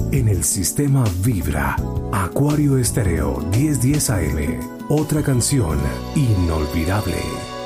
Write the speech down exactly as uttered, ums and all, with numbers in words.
En el sistema vibra Acuario Estéreo diez diez A M. Otra canción inolvidable.